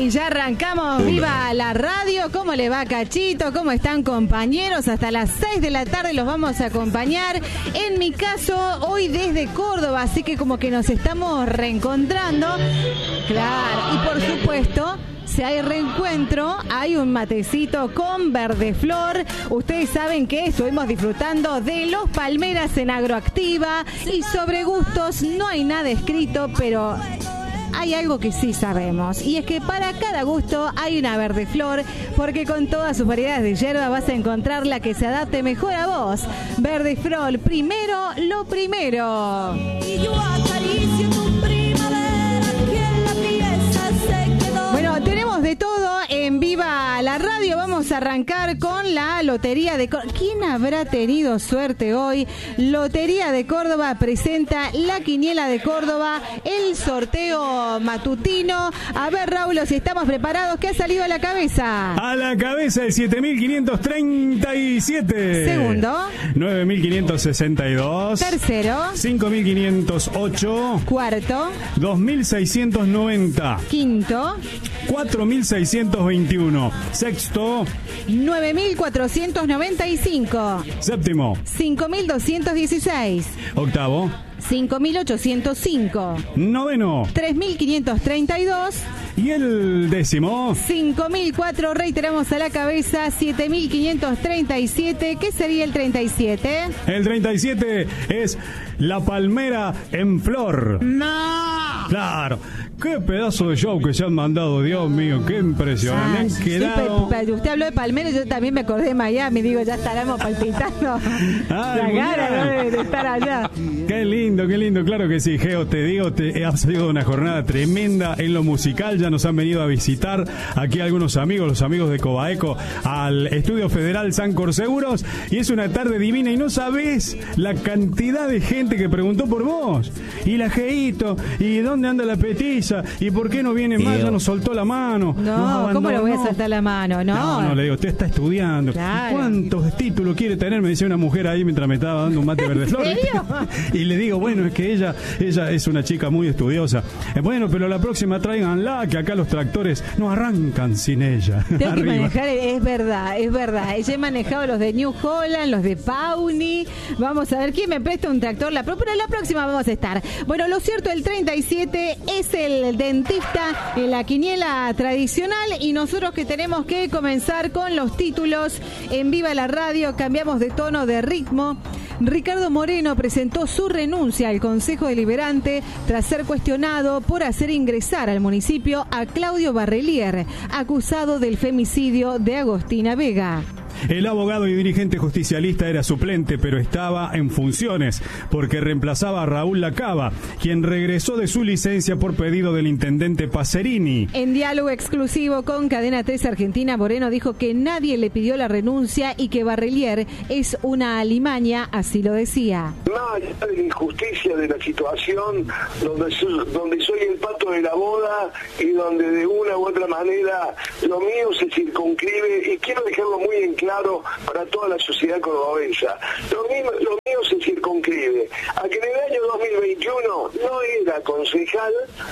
Y ya arrancamos. ¡Viva la radio! ¿Cómo le va, Cachito? ¿Cómo están, compañeros? Hasta las 6 de la tarde los vamos a acompañar. En mi caso, hoy desde Córdoba, así que como que nos estamos reencontrando. Claro, y por supuesto, si hay reencuentro, hay un matecito con Verdeflor. Ustedes saben que estuvimos disfrutando de los Palmeras en Agroactiva. Y sobre gustos no hay nada escrito, pero hay algo que sí sabemos, y es que para cada gusto hay una Verdeflor, porque con todas sus variedades de hierba vas a encontrar la que se adapte mejor a vos. Verdeflor, primero lo primero. Y yo acaricio tu primavera, que en la pieza se quedó. Bueno, tenemos de todo en Viva la Radio. Vamos a arrancar con la Lotería de Córdoba. ¿Quién habrá tenido suerte hoy? Lotería de Córdoba presenta la Quiniela de Córdoba, el sorteo matutino. A ver, Raúl, si estamos preparados, ¿qué ha salido a la cabeza? A la cabeza el 7.537. Segundo. 9.562. Tercero. 5.508. Cuarto. 2.690. Quinto. 4.621. Sexto. 9.495. Séptimo. 5.216. Octavo. 5.805. Noveno. 3.532. Y el décimo. 5.004, reiteramos a la cabeza, 7.537. ¿Qué sería el 37? El 37 es la palmera en flor. ¡No! Claro. Qué pedazo de show que se han mandado, Dios mío, qué impresionante. Han quedado... Sí, usted habló de Palmera, yo también me acordé de Miami, digo, ya estaremos palpitando la gana de estar allá. Qué lindo, claro que sí, Geo, te digo, ha sido una jornada tremenda en lo musical. Ya nos han venido a visitar aquí algunos amigos, los amigos de Cobaeco, al Estudio Federal Sancor Seguros, y es una tarde divina, y no sabés la cantidad de gente que preguntó por vos. Y la Geito, y dónde anda la petiza, y por qué no viene más, ya nos soltó la mano. No, ¿cómo le voy a soltar la mano? No, le digo, usted está estudiando. Claro. ¿Cuántos títulos quiere tener? Me decía una mujer ahí mientras me estaba dando un mate Verdeflor. ¿En serio? Y le digo, bueno, es que ella es una chica muy estudiosa. Bueno, pero la próxima tráiganla, que acá los tractores no arrancan sin ella. Tengo que manejar, es verdad. Ya he manejado los de New Holland, los de Pawnee. Vamos a ver quién me presta un tractor. Pero la próxima vamos a estar. Bueno, lo cierto, el 37 es el dentista en la quiniela tradicional, y nosotros que tenemos que comenzar con los títulos en Viva la Radio. Cambiamos de tono, de ritmo. Ricardo Moreno presentó su renuncia al Consejo Deliberante tras ser cuestionado por hacer ingresar al municipio a Claudio Barrelier, acusado del femicidio de Agostina Vega. El abogado y dirigente justicialista era suplente, pero estaba en funciones porque reemplazaba a Raúl Lacaba, quien regresó de su licencia por pedido del intendente Pacerini. En diálogo exclusivo con Cadena 3 Argentina, Moreno dijo que nadie le pidió la renuncia y que Barrelier es una alimaña, así lo decía. Más allá de la injusticia de la situación, donde soy el pato de la boda y donde de una u otra manera lo mío se circunscribe, y quiero dejarlo muy en claro para toda la sociedad cordobesa. Lo mío se circunscribe a que en el año 2021 no era concejal.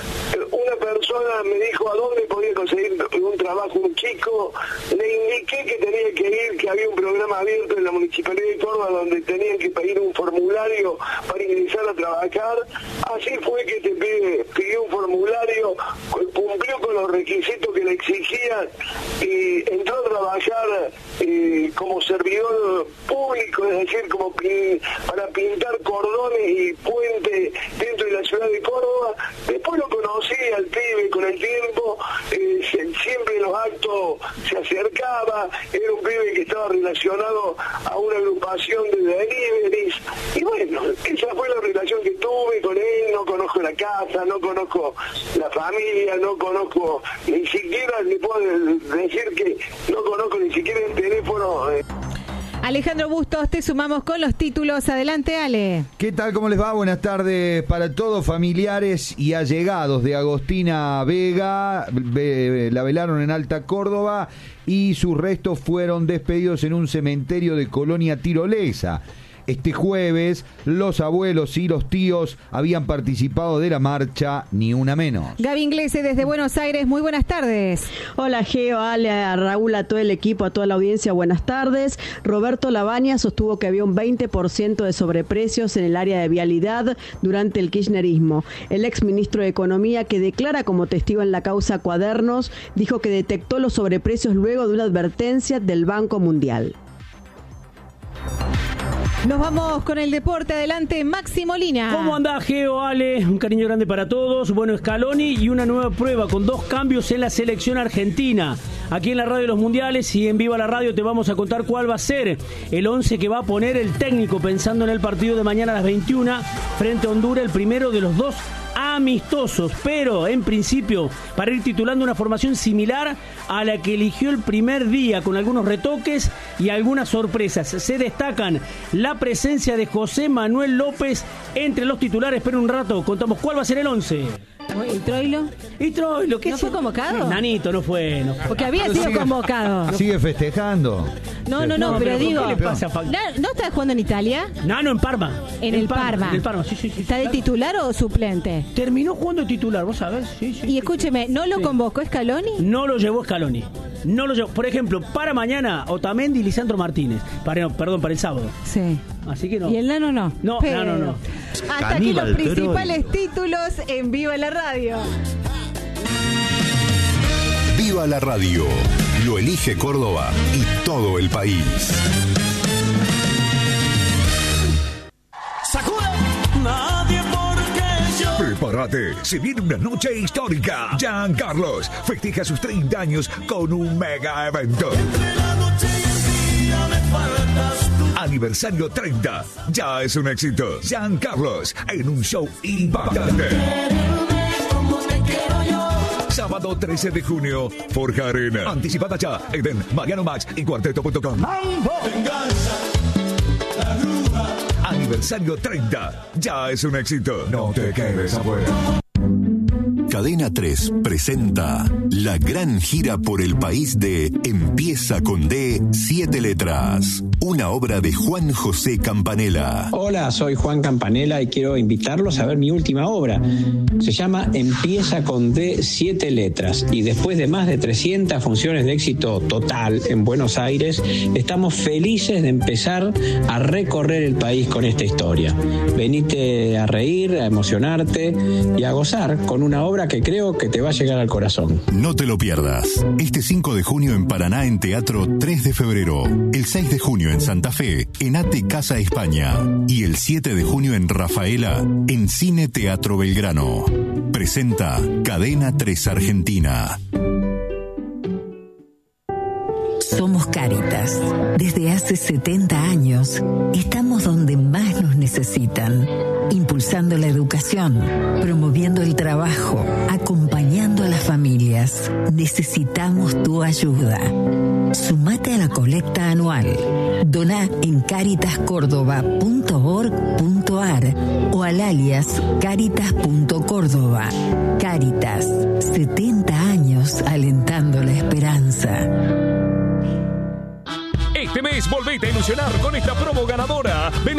Una persona me dijo a dónde podía conseguir un trabajo un chico, le indiqué que tenía que ir, que había un programa abierto en la Municipalidad de Córdoba donde tenían que pedir un formulario para ingresar a trabajar. Así fue que pidió un formulario, cumplió con los requisitos que le exigían y entró a trabajar como servidor público, es decir, como para pintar cordones y puentes dentro de la ciudad de Córdoba. Después lo conocí al pibe con el tiempo, siempre en los actos se acercaba, era un pibe que estaba relacionado a una agrupación de deliveries, y bueno, esa fue la relación que tuve con él. No conozco la casa, no conozco la familia, no conozco, ni siquiera le puedo decir que no conozco ni siquiera el teléfono. Alejandro Bustos, te sumamos con los títulos. Adelante, Ale. ¿Qué tal? ¿Cómo les va? Buenas tardes para todos, familiares y allegados de Agostina Vega. La velaron en Alta Córdoba y sus restos fueron despedidos en un cementerio de Colonia Tirolesa. este jueves. Los abuelos y los tíos habían participado de la marcha, ni una menos. Gaby Inglese desde Buenos Aires, muy buenas tardes. Hola Geo, Ale, a Raúl, a todo el equipo, a toda la audiencia, buenas tardes. Roberto Labaña sostuvo que había un 20% de sobreprecios en el área de vialidad durante el kirchnerismo. El exministro de Economía, que declara como testigo en la causa Cuadernos, dijo que detectó los sobreprecios luego de una advertencia del Banco Mundial. Nos vamos con el deporte. Adelante, Maxi Molina. ¿Cómo andás, Geo, Ale? Un cariño grande para todos. Bueno, Scaloni y una nueva prueba con 2 cambios en la selección argentina. Aquí en la Radio de los Mundiales y en Viva la Radio te vamos a contar cuál va a ser el 11 que va a poner el técnico pensando en el partido de mañana a las 21 frente a Honduras, el primero de los 2 amistosos, pero en principio para ir titulando una formación similar a la que eligió el primer día, con algunos retoques y algunas sorpresas. Se destacan la presencia de José Manuel López entre los titulares, pero un rato contamos cuál va a ser el 11. ¿Y Troilo? ¿Y Troilo? ¿Qué ¿No fue convocado? Nanito, no fue. Porque había sido convocado. Sigue festejando. No, pero digo, ¿qué le pasa, ¿no está jugando en Italia? No, en Parma. En el Parma. En el Parma, sí. ¿Está de titular o suplente? Terminó jugando de titular, vos sabés. Sí. Y escúcheme, ¿no lo convocó Scaloni? No lo llevó Scaloni. No lo llevó. Por ejemplo, para mañana, Otamendi y Lisandro Martínez. Para el sábado. Sí. Así que no. ¿Y el Nano no? No, no. Hasta aquí los principales títulos en Viva la Radio. Viva la Radio. Lo elige Córdoba y todo el país. Nadie porque yo. Prepárate, se viene una noche histórica. Jean Carlos festeja sus 30 años con un mega evento. Entre la noche y el día me faltas tú. Aniversario 30, ya es un éxito. Jean Carlos en un show impactante. Como te quiero yo. Sábado 13 de junio, Forja Arena. Anticipada ya en Mariano Max y Cuarteto.com. Venganza, la bruja. Aniversario 30, ya es un éxito. No te quedes afuera. Cadena 3 presenta la gran gira por el país de Empieza con D, 7 letras. Una obra de Juan José Campanella. Hola, soy Juan Campanella y quiero invitarlos a ver mi última obra. Se llama Empieza con D, 7 letras. Y después de más de 300 funciones de éxito total en Buenos Aires, estamos felices de empezar a recorrer el país con esta historia. Venite a reír, a emocionarte y a gozar con una obra que creo que te va a llegar al corazón. No te lo pierdas. Este 5 de junio en Paraná en Teatro 3 de febrero. El 6 de junio en Santa Fe, en ATE Casa España. Y el 7 de junio en Rafaela, en Cine Teatro Belgrano. Presenta Cadena 3 Argentina. Somos Cáritas. Desde hace 70 años estamos donde más nos necesitan, impulsando la educación, promoviendo el trabajo, acompañando a las familias. Necesitamos tu ayuda. Sumate a la colecta anual. Doná en caritascórdoba.org.ar o al alias caritas.córdoba. Cáritas, 70 años alentando la esperanza. Este mes volvete a ilusionar con esta promo ganadora.